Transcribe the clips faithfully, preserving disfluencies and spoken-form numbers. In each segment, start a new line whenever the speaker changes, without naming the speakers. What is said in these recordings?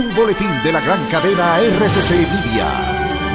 Un boletín de la gran cadena R C C Media.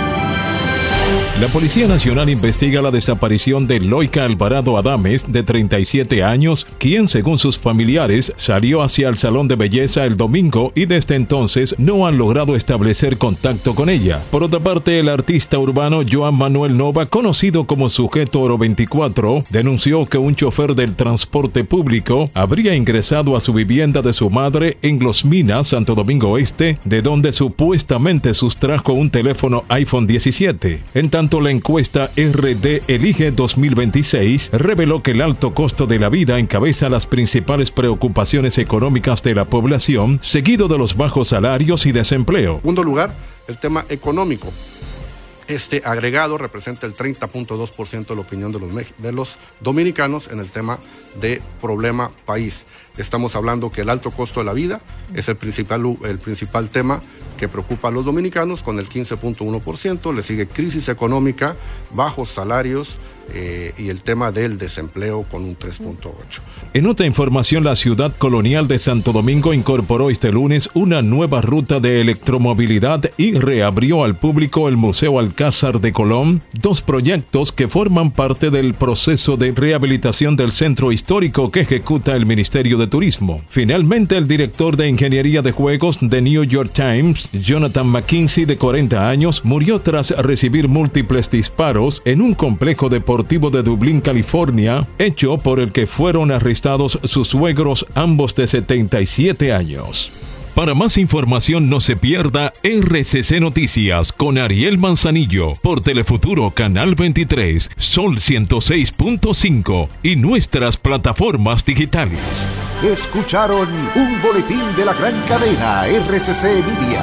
La Policía Nacional investiga la desaparición de Loika Alvarado Adames, de treinta y siete años, quien, según sus familiares, salió hacia el salón de belleza el domingo y desde entonces no han logrado establecer contacto con ella. Por otra parte, el artista urbano Joan Manuel Nova, conocido como Sujeto Oro veinticuatro, denunció que un chofer del transporte público habría ingresado a su vivienda de su madre en Los Minas, Santo Domingo Este, de donde supuestamente sustrajo un teléfono iPhone diecisiete. En tanto, la encuesta R D Elige dos mil veintiséis reveló que el alto costo de la vida encabeza las principales preocupaciones económicas de la población, seguido de los bajos salarios y desempleo.
En segundo lugar, el tema económico. Este agregado representa el treinta punto dos por ciento de la opinión de los, de los dominicanos en el tema de problema país. Estamos hablando que el alto costo de la vida es el principal, el principal tema que preocupa a los dominicanos, con el quince punto uno por ciento. Le sigue crisis económica, bajos salarios eh, y el tema del desempleo con un tres punto ocho.
En otra información, la ciudad colonial de Santo Domingo incorporó este lunes una nueva ruta de electromovilidad y reabrió al público el Museo Alcázar de Colón, dos proyectos que forman parte del proceso de rehabilitación del centro histórico que ejecuta el Ministerio de Turismo. Finalmente, el director de Ingeniería de Juegos de New York Times, Jonathan McKinsey, de cuarenta años, murió tras recibir múltiples disparos en un complejo deportivo de Dublín, California, hecho por el que fueron arrestados sus suegros, ambos de setenta y siete años. Para más información, no se pierda R C C Noticias con Ariel Manzanillo por Telefuturo Canal veintitrés, Sol ciento seis punto cinco y nuestras plataformas digitales.
Escucharon un boletín de la gran cadena R C C Media.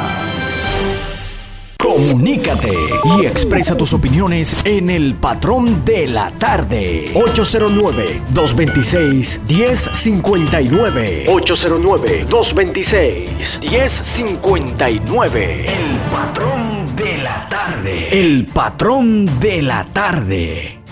Comunícate y expresa tus opiniones en El Patrón de la Tarde. ocho cero nueve, dos dos seis, uno cero cinco nueve. ocho cero nueve, dos dos seis, uno cero cinco nueve. El Patrón de la Tarde. El Patrón de la Tarde.